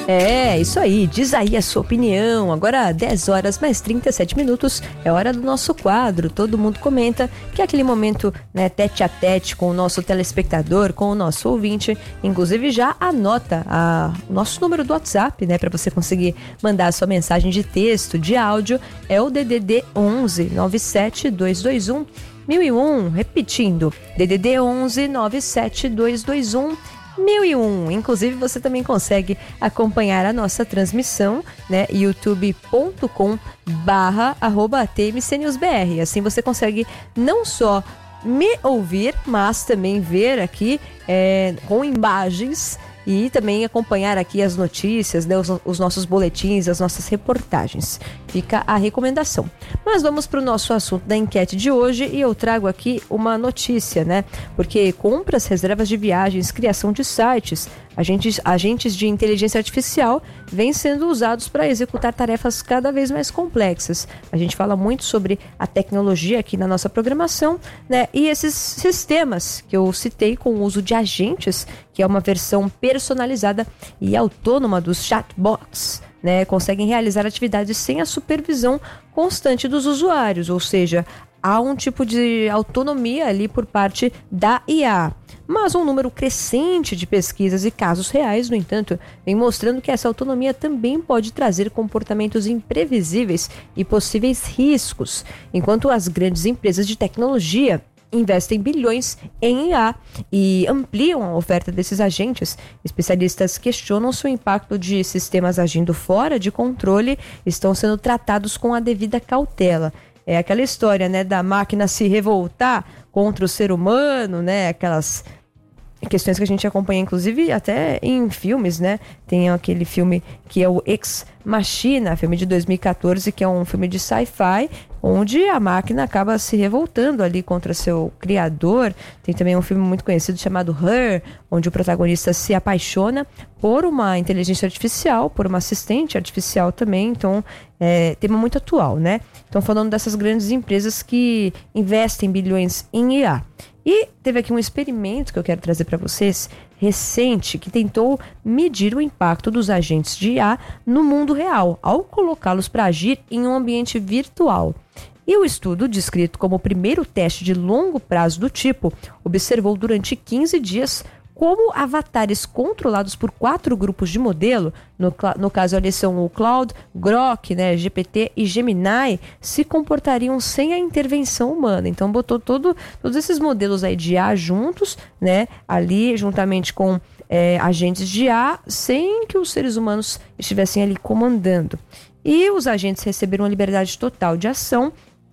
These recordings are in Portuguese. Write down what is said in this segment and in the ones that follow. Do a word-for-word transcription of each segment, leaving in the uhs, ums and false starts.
É, isso aí, diz aí a sua opinião. Agora, dez horas mais trinta e sete minutos, é hora do nosso quadro. Todo mundo comenta, que é aquele momento, né, tete a tete com o nosso telespectador, com o nosso ouvinte. Inclusive, já anota a, o nosso número do WhatsApp, né, para você conseguir mandar a sua mensagem de texto, de áudio. É o D D D onze nove sete dois dois um mil e um. Repetindo, D D D onze nove sete dois dois um mil e um. Inclusive, você também consegue acompanhar a nossa transmissão, né, youtube ponto com barra arroba T M C News B R. Assim você consegue não só me ouvir, mas também ver aqui é, com imagens e também acompanhar aqui as notícias, né, os, os nossos boletins, as nossas reportagens. Fica a recomendação. Mas vamos para o nosso assunto da enquete de hoje e eu trago aqui uma notícia, né? Porque compras, reservas de viagens, criação de sites, agentes, agentes de inteligência artificial vêm sendo usados para executar tarefas cada vez mais complexas. A gente fala muito sobre a tecnologia aqui na nossa programação, né? E esses sistemas que eu citei com o uso de agentes, que é uma versão personalizada e autônoma dos chatbots, né, conseguem realizar atividades sem a supervisão constante dos usuários, ou seja, há um tipo de autonomia ali por parte da I A. Mas um número crescente de pesquisas e casos reais, no entanto, vem mostrando que essa autonomia também pode trazer comportamentos imprevisíveis e possíveis riscos, enquanto as grandes empresas de tecnologia investem bilhões em I A e ampliam a oferta desses agentes. Especialistas questionam se o impacto de sistemas agindo fora de controle estão sendo tratados com a devida cautela. É aquela história, né, da máquina se revoltar contra o ser humano, né, aquelas questões que a gente acompanha, inclusive, até em filmes, né? Tem aquele filme que é o Ex Machina, filme de dois mil e catorze, que é um filme de sci-fi, onde a máquina acaba se revoltando ali contra seu criador. Tem também um filme muito conhecido chamado Her, onde o protagonista se apaixona por uma inteligência artificial, por uma assistente artificial também. Então, é tema muito atual, né? Então, falando dessas grandes empresas que investem bilhões em I A. E teve aqui um experimento que eu quero trazer para vocês, recente, que tentou medir o impacto dos agentes de I A no mundo real, ao colocá-los para agir em um ambiente virtual. E o estudo, descrito como o primeiro teste de longo prazo do tipo, observou durante quinze dias como avatares controlados por quatro grupos de modelo, no, no caso ali são o Claude, Grok, né, G P T e Gemini, se comportariam sem a intervenção humana. Então botou todo, todos esses modelos aí de I A juntos, né, ali juntamente com é, agentes de I A, sem que os seres humanos estivessem ali comandando. E os agentes receberam a liberdade total de ação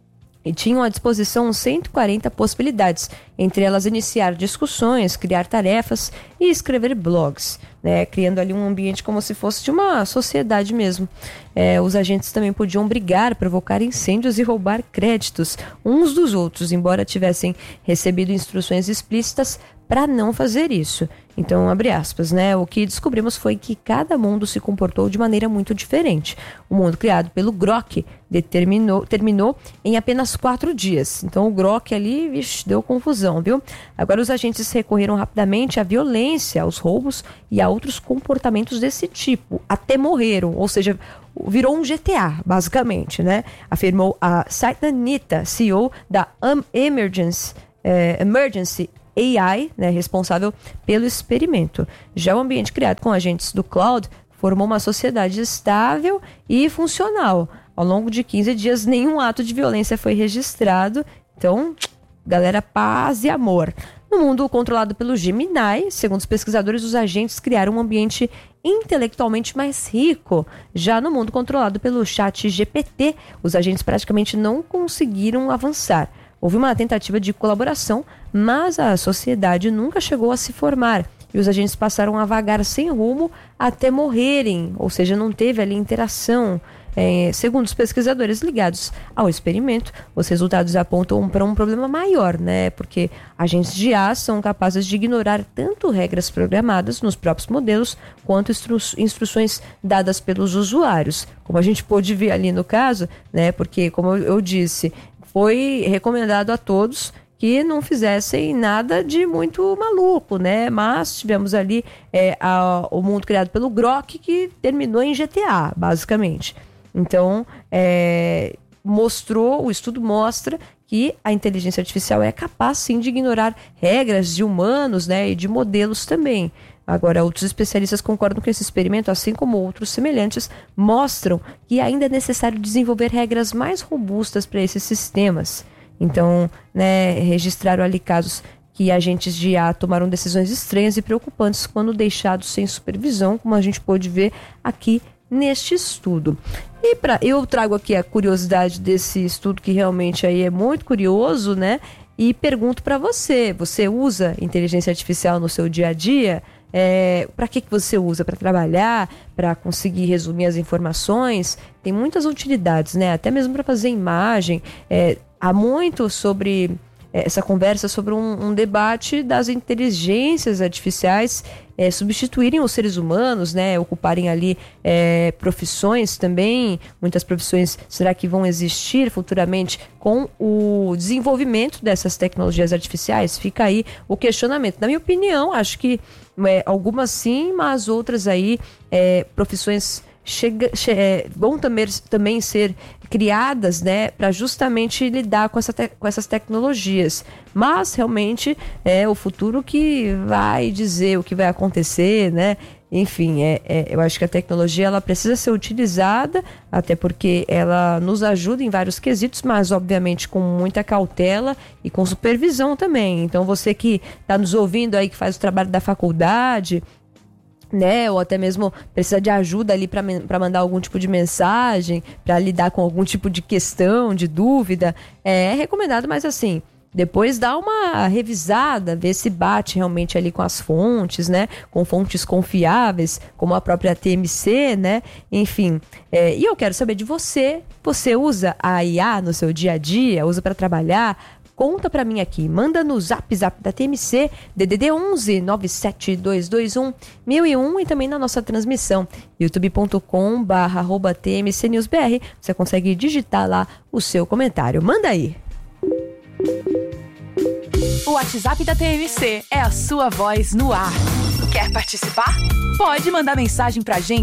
e tinham à disposição cento e quarenta possibilidades, entre elas iniciar discussões, criar tarefas e escrever blogs, né, criando ali um ambiente como se fosse de uma sociedade mesmo. É, os agentes também podiam brigar, provocar incêndios e roubar créditos uns dos outros, embora tivessem recebido instruções explícitas para não fazer isso. Então, abre aspas, né? O que descobrimos foi que cada mundo se comportou de maneira muito diferente. O mundo criado pelo Grok determinou, terminou em apenas quatro dias. Então, o Grok ali, vixe, deu confusão, viu? Agora, os agentes recorreram rapidamente à violência, aos roubos e a outros comportamentos desse tipo. Até morreram, ou seja, virou um G T A, basicamente, né? Afirmou a Satya Nadella, C E O da Emergency, eh, Emergency A I, né, responsável pelo experimento. Já o ambiente criado com agentes do cloud formou uma sociedade estável e funcional. Ao longo de quinze dias, nenhum ato de violência foi registrado. Então, galera, paz e amor. No mundo controlado pelo Gemini, segundo os pesquisadores, os agentes criaram um ambiente intelectualmente mais rico. Já no mundo controlado pelo chat G P T, os agentes praticamente não conseguiram avançar. Houve uma tentativa de colaboração, mas a sociedade nunca chegou a se formar e os agentes passaram a vagar sem rumo até morrerem, ou seja, não teve ali interação. É, segundo os pesquisadores ligados ao experimento, os resultados apontam para um problema maior, né? Porque agentes de I A são capazes de ignorar tanto regras programadas nos próprios modelos quanto instru- instruções dadas pelos usuários. Como a gente pôde ver ali no caso, né? Porque, como eu, eu disse, foi recomendado a todos que que não fizessem nada de muito maluco, né? Mas tivemos ali é, a, o mundo criado pelo Grok, que terminou em G T A, basicamente. Então, é, mostrou, o estudo mostra que a inteligência artificial é capaz, sim, de ignorar regras de humanos, né, e de modelos também. Agora, outros especialistas concordam que esse experimento, assim como outros semelhantes, mostram que ainda é necessário desenvolver regras mais robustas para esses sistemas. Então, né, registraram ali casos que agentes de I A tomaram decisões estranhas e preocupantes quando deixados sem supervisão, como a gente pôde ver aqui neste estudo. E pra, eu trago aqui a curiosidade desse estudo, que realmente aí é muito curioso, né? E pergunto para você, você usa inteligência artificial no seu dia a dia? É, para que, que você usa? Para trabalhar? Para conseguir resumir as informações? Tem muitas utilidades, né? Até mesmo para fazer imagem. É, há muito sobre é, essa conversa sobre um, um debate das inteligências artificiais é, substituírem os seres humanos, né? Ocuparem ali é, profissões também. Muitas profissões, será que vão existir futuramente com o desenvolvimento dessas tecnologias artificiais? Fica aí o questionamento. Na minha opinião, acho que É, algumas sim, mas outras aí, é, profissões chega, che, é, vão também, também ser criadas, né, para justamente lidar com, essa te, com essas tecnologias. Mas realmente é o futuro que vai dizer o que vai acontecer, né? Enfim, é, é, eu acho que a tecnologia ela precisa ser utilizada, até porque ela nos ajuda em vários quesitos, mas obviamente com muita cautela e com supervisão também. Então você que está nos ouvindo aí, que faz o trabalho da faculdade, né, ou até mesmo precisa de ajuda ali para mandar algum tipo de mensagem, para lidar com algum tipo de questão, de dúvida, é recomendado, mas assim, depois dá uma revisada, ver se bate realmente ali com as fontes, né? Com fontes confiáveis, como a própria T M C, né? Enfim, é, e eu quero saber de você. Você usa a I A no seu dia a dia? Usa para trabalhar? Conta pra mim aqui, manda no zap zap da T M C, D D D onze nove sete dois dois um mil e um, e também na nossa transmissão youtube ponto com barra arroba T M C News B R. Você consegue digitar lá o seu comentário. Manda aí! O WhatsApp da T M C é a sua voz no ar. Quer participar? Pode mandar mensagem pra gente